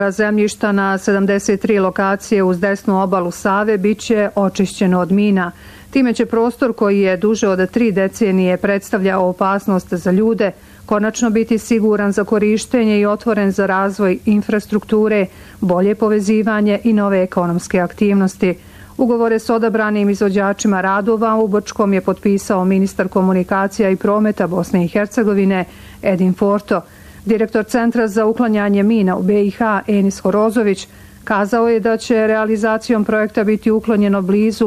Zemljišta na 73 lokacije uz desnu obalu Save biće očišćeno od mina. Time će prostor koji je duže od 3 decenije predstavljao opasnost za ljude konačno biti siguran za korištenje i otvoren za razvoj infrastrukture, bolje povezivanje i nove ekonomske aktivnosti. Ugovore s odabranim izvođačima radova u Brčkom je potpisao ministar komunikacija i prometa Bosne i Hercegovine Edin Forto. Direktor Centra za uklanjanje mina u BiH Enis Horozović kazao je da će realizacijom projekta biti uklonjeno blizu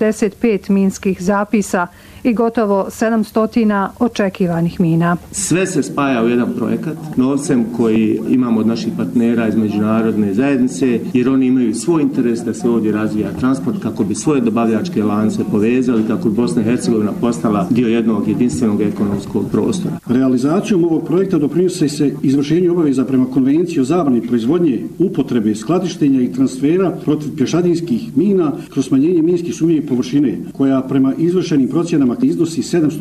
45 minskih zapisa i gotovo 700 očekivanih mina. Sve se spaja u jedan projekat novcem koji imamo od naših partnera iz međunarodne zajednice, jer oni imaju svoj interes da se ovdje razvija transport kako bi svoje dobavljačke lance povezali, kako bi Bosna i Hercegovina postala dio jednog jedinstvenog ekonomskog prostora. Realizacijom ovog projekta doprinosi se izvršenju obaveza prema Konvenciji o zabrani proizvodnje, upotrebe, skladištenja i transfera protiv pješadijskih mina kroz smanjenje minskih sumnjivih površine, koja prema izvršenim procjenama iznosi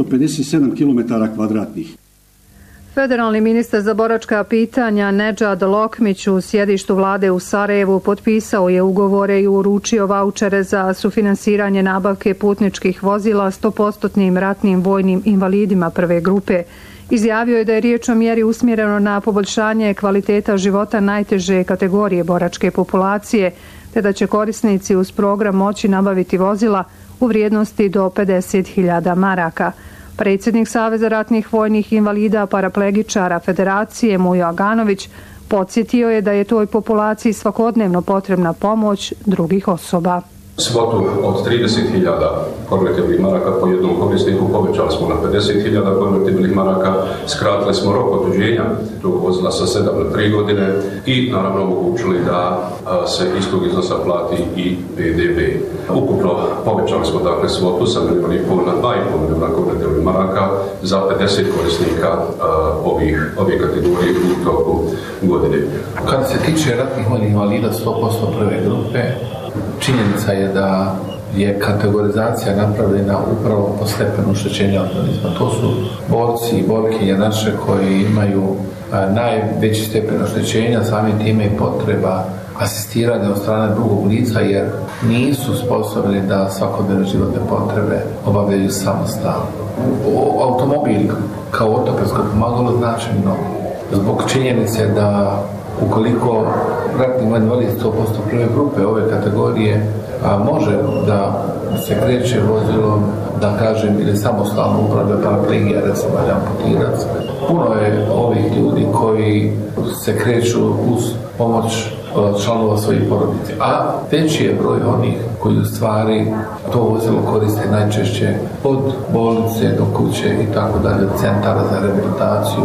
757 km². Federalni ministar za boračka pitanja Nedžad Lokmić u sjedištu vlade u Sarajevu potpisao je ugovore i uručio vaučere za sufinansiranje nabavke putničkih vozila 100% ratnim vojnim invalidima prve grupe. Izjavio je da je riječ o mjeri usmjereno na poboljšanje kvaliteta života najteže kategorije boračke populacije, te da će korisnici uz program moći nabaviti vozila u vrijednosti do 50.000 maraka. Predsjednik Saveza ratnih vojnih invalida paraplegičara Federacije Mujo Aganović podsjetio je da je toj populaciji svakodnevno potrebna pomoć drugih osoba. Svotu od 30.000 konvertibilnih maraka po jednom korisniku povećali smo na 50.000 konvertibilnih maraka, skratili smo rok otuđenja tog vozila sa 7 na 3 godine i naravno omogućili da se iz tog iznosa plati i PDV. Ukupno povećali smo dakle svotu sa 1,5 milijuna na 2,5 milijuna konvertibilnih maraka za 50 korisnika ove kategorije u toku godine. Kada se tiče ratnih vojnih invalida 100% prve grupe, činjenica je da je kategorizacija napravljena upravo po stepenu oštećenja organizma. To su borci i borkinje naše koji imaju najveći stepen oštećenja, samim time i potreba asistiranja od strane drugog lica, jer nisu sposobni da svakodnevne životne potrebe obavljaju samostalno. Automobil kao ortopedsko pomagalo znači mnogo. Zbog činjenice da ukoliko ratni vojni invalid 100% prve grupe ove kategorije može da se kreće vozilom, da kažem, ili samostalno upravlja paraplegija, recimo amputirac. Puno je ovih ljudi koji se kreću uz pomoć članova svojih porodice. A veći je broj onih koji u stvari to vozilo koriste najčešće od bolnice do kuće i tako dalje, centara za rehabilitaciju.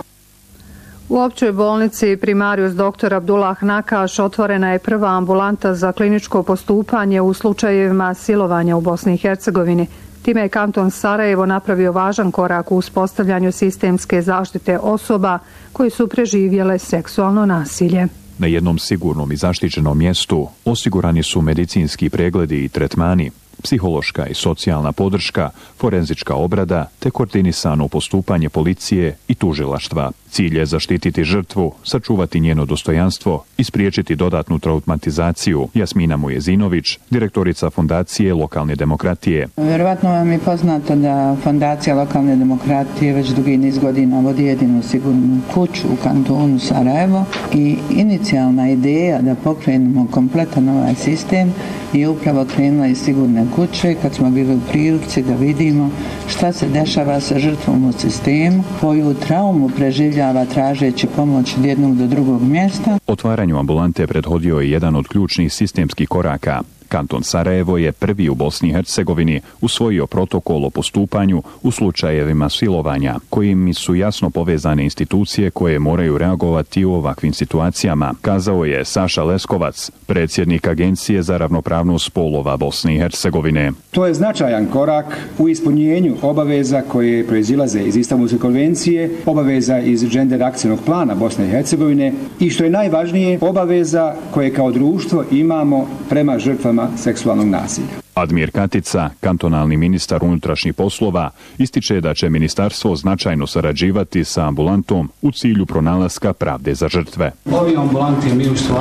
U općoj bolnici Primarius dr. Abdullah Nakaš otvorena je prva ambulanta za kliničko postupanje u slučajevima silovanja u Bosni i Hercegovini. Time je kanton Sarajevo napravio važan korak u uspostavljanju sistemske zaštite osoba koji su preživjele seksualno nasilje. Na jednom sigurnom i zaštićenom mjestu osigurani su medicinski pregledi i tretmani, psihološka i socijalna podrška, forenzička obrada te koordinisano postupanje policije i tužilaštva. Cilj je zaštititi žrtvu, sačuvati njeno dostojanstvo i spriječiti dodatnu traumatizaciju. Jasmina Mujezinović, direktorica Fondacije Lokalne demokratije. Vjerovatno vam je poznato da Fondacija Lokalne demokratije već dugi niz godina vodi jedinu sigurnu kuću u kantonu Sarajevo i inicijalna ideja da pokrenemo kompletan ovaj sistem je upravo krenula iz sigurne kuće kad smo bili u prilici da vidimo šta se dešava sa žrtvom u sistemu, koju traumu preživljava tražeći pomoć od jednog do drugog mjesta. Otvaranju ambulante prethodio je jedan od ključnih sistemskih koraka. Kanton Sarajevo je prvi u Bosni i Hercegovini usvojio protokol o postupanju u slučajevima silovanja, kojim su jasno povezane institucije koje moraju reagovati u ovakvim situacijama, kazao je Saša Leskovac, predsjednik Agencije za ravnopravnost spolova Bosne i Hercegovine. To je značajan korak u ispunjenju obaveza koje proizilaze iz Istanbulske konvencije, obaveza iz Gender akcijnog plana Bosne i Hercegovine i što je najvažnije, obaveza koje kao društvo imamo prema žrtvama žrtvama seksualnog nasilja. Admir Katica, kantonalni ministar unutrašnjih poslova, ističe da će ministarstvo značajno sarađivati sa ambulantom u cilju pronalaska pravde za žrtve. Ovi ambulanti mi u